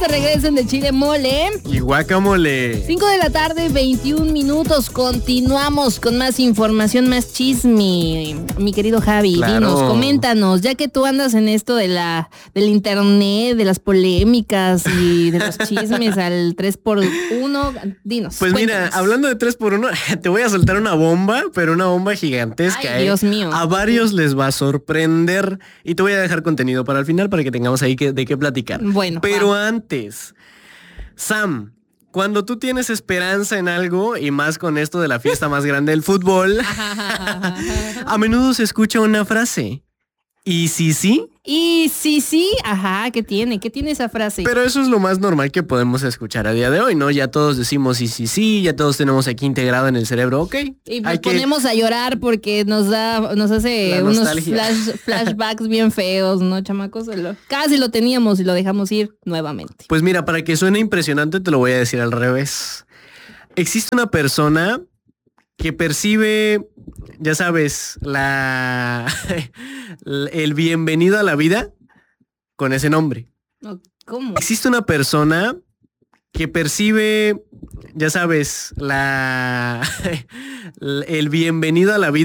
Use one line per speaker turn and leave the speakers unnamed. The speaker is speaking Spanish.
regresen de Chile Mole
y Guacamole.
5 de la tarde, 21 minutos. Continuamos con más información, más chisme. Mi querido Javi,
Claro.
Dinos, coméntanos, ya que tú andas en esto del internet, de las polémicas y de los chismes al 3x1, dinos.
Pues
cuéntanos.
mira, hablando de 3x1, te voy a soltar una bomba, pero una bomba gigantesca.
Ay, Dios mío.
A varios les va a sorprender y te voy a dejar contenido para el final para que tengamos ahí de qué platicar.
Bueno,
pero
va.
antes, Sam, cuando tú tienes esperanza en algo y más con esto de la fiesta más grande del fútbol, a menudo se escucha una frase. ¿Y si sí?
Y sí, ajá, ¿qué tiene esa frase?
Pero eso es lo más normal que podemos escuchar a día de hoy, ¿no? Ya todos decimos y sí, ya todos tenemos aquí integrado en el cerebro, ok.
Y nos ponemos a llorar porque nos hace
La
unos
nostalgia.
flashbacks bien feos, ¿no, chamacos? Casi lo teníamos y lo dejamos ir nuevamente.
Pues mira, para que suene impresionante te lo voy a decir al revés. Existe una persona que percibe, ya sabes, el bienvenido a la vida con ese nombre.
¿Cómo?
Existe una persona que percibe, ya sabes, el bienvenido a la vida